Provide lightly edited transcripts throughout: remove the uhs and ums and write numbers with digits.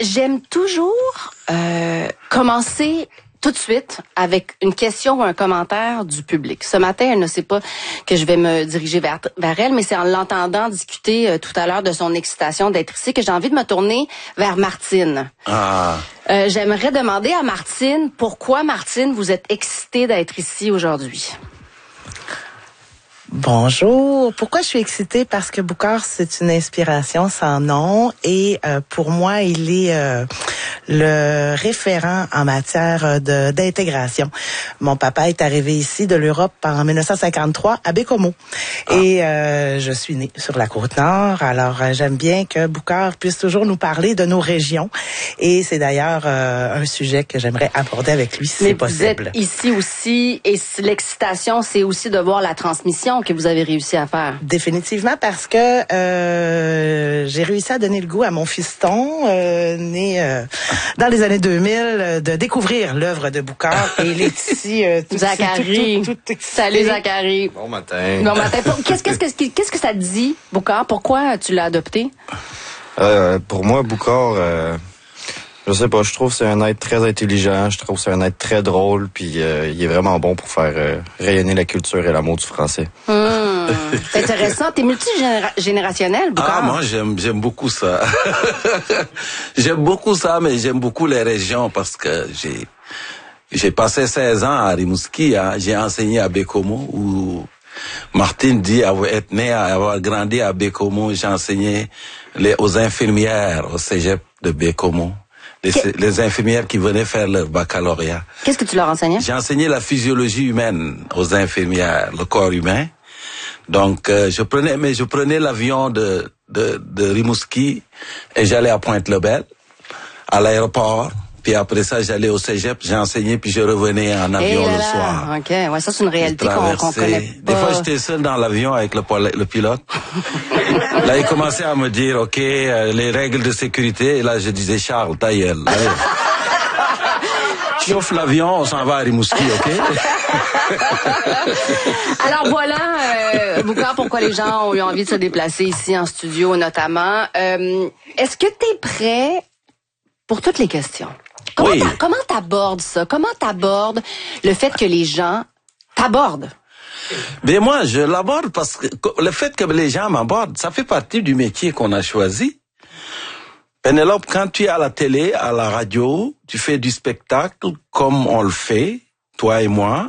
j'aime toujours commencer tout de suite avec une question ou un commentaire du public. Ce matin, elle ne sait pas que je vais me diriger vers elle, mais c'est en l'entendant discuter tout à l'heure de son excitation d'être ici que j'ai envie de me tourner vers Martine. J'aimerais demander à Martine, pourquoi, Martine, vous êtes excitée d'être ici aujourd'hui? Bonjour. Pourquoi je suis excitée? Parce que Boucard, c'est une inspiration sans nom et pour moi, il est le référent en matière d'intégration. Mon papa est arrivé ici de l'Europe en 1953 à Bécomo et je suis née sur la Côte-Nord. Alors, j'aime bien que Boucard puisse toujours nous parler de nos régions et c'est d'ailleurs un sujet que j'aimerais aborder avec lui si c'est possible. Vous êtes ici aussi et l'excitation, c'est aussi de voir la transmission que vous avez réussi à faire. Définitivement parce que j'ai réussi à donner le goût à mon fiston né dans les années 2000 de découvrir l'œuvre de Boucard et il est ici Zachary. Salut Zachary. Bon matin. Bon matin. Qu'est-ce que ça te dit, Boucard? Pourquoi tu l'as adopté? Pour moi, Boucard, je sais pas, je trouve que c'est un être très intelligent, je trouve que c'est un être très drôle, puis il est vraiment bon pour faire rayonner la culture et l'amour du français. C'est intéressant. T'es multigénérationnel, Boucard. Moi j'aime beaucoup ça. J'aime beaucoup ça, mais j'aime beaucoup les régions parce que j'ai passé 16 ans à Rimouski, j'ai enseigné à Bécomo où Martine dit être né, avoir grandi à Bécomo, j'ai enseigné aux infirmières au cégep de Bécomo. Les infirmières qui venaient faire leur baccalauréat. Qu'est-ce que tu leur enseignais? J'ai enseigné la physiologie humaine aux infirmières, le corps humain. Donc, je prenais l'avion de Rimouski et j'allais à Pointe-le-Bel, à l'aéroport. Puis après ça, j'allais au cégep, j'ai enseigné, puis je revenais en avion le soir. OK, ouais, ça c'est une réalité qu'on connaît pas. Des fois, j'étais seul dans l'avion avec le pilote. Là, il commençait à me dire, OK, les règles de sécurité. Et là, je disais, Charles, ta gueule. Chauffe l'avion, on s'en va à Rimouski, OK? Alors voilà, Boucard, pourquoi les gens ont eu envie de se déplacer ici en studio notamment. Est-ce que tu es prêt pour toutes les questions? Comment t'abordes ça? Comment t'abordes le fait que les gens t'abordent? Mais moi, je l'aborde parce que le fait que les gens m'abordent, ça fait partie du métier qu'on a choisi. Pénélope, quand tu es à la télé, à la radio, tu fais du spectacle comme on le fait, toi et moi.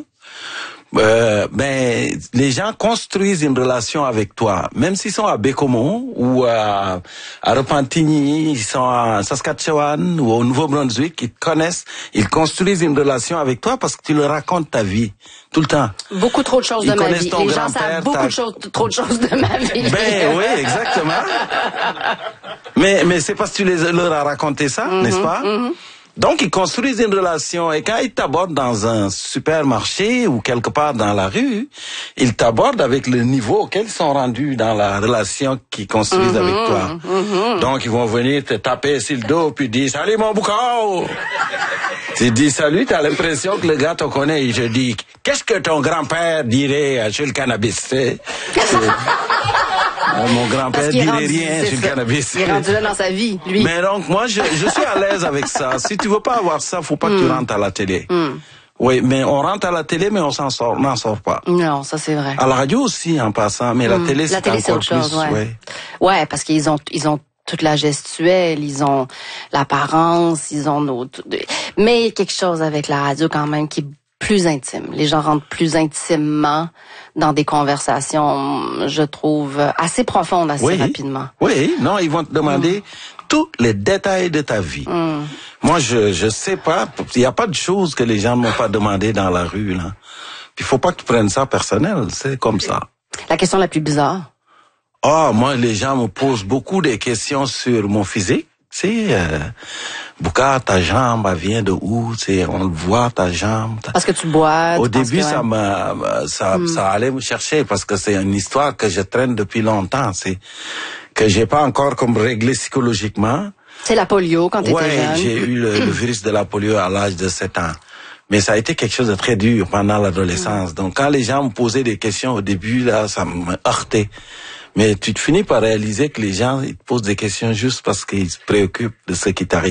Les gens construisent une relation avec toi, même s'ils sont à Bécomo ou à Repentigny, ils sont à Saskatchewan ou au Nouveau-Brunswick, ils te connaissent, ils construisent une relation avec toi parce que tu leur racontes ta vie tout le temps. Beaucoup trop de choses de ma vie. Les gens savent trop de choses de ma vie. Oui, exactement. Mais c'est parce que tu leur as raconté ça, n'est-ce pas? Donc, ils construisent une relation et quand ils t'abordent dans un supermarché ou quelque part dans la rue, ils t'abordent avec le niveau auquel ils sont rendus dans la relation qu'ils construisent avec toi. Donc, ils vont venir te taper sur le dos puis dire « Salut mon Boucard !» Tu dis « Salut », t'as l'impression que le gars te connaît et je dis « Qu'est-ce que ton grand-père dirait sur le cannabis ?» Mon grand-père dirait rien sur le cannabis. Il est rendu là dans sa vie, lui. Mais donc, moi, je suis à l'aise avec ça. Si tu veux pas avoir ça, faut pas que tu rentres à la télé. Oui, mais on rentre à la télé, mais on n'en sort pas. Non, ça c'est vrai. À la radio aussi, en passant, mais la télé, c'est encore autre chose, plus. Ouais, parce qu'ils ont toute la gestuelle, ils ont l'apparence, ils ont mais il y a quelque chose avec la radio quand même qui est plus intime. Les gens rentrent plus intimement dans des conversations, je trouve, assez profondes assez rapidement. Oui, non, ils vont te demander tous les détails de ta vie. Moi, je sais pas, il y a pas de choses que les gens ne m'ont pas demandé dans la rue, là. Puis faut pas que tu prennes ça personnel, c'est comme ça. La question la plus bizarre? Moi, les gens me posent beaucoup de questions sur mon physique. Tu sais, Boucard, ta jambe, elle vient de où? Tu sais, on le voit, ta jambe. Parce que tu bois. Au début, ça allait me chercher parce que c'est une histoire que je traîne depuis longtemps. C'est que j'ai pas encore comme réglé psychologiquement. C'est la polio quand t'étais jeune. Ouais, j'ai eu le virus de la polio à l'âge de 7 ans. Mais ça a été quelque chose de très dur pendant l'adolescence. Donc, quand les gens me posaient des questions au début, là, ça me heurtait. Mais tu te finis par réaliser que les gens, ils te posent des questions juste parce qu'ils se préoccupent de ce qui t'arrive.